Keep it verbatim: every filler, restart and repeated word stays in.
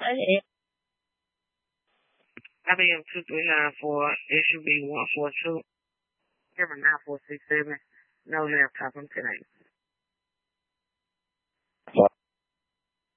I B M two three nine four, S U B one four two, Camera nine four six seven, no laptop, I'm tonight.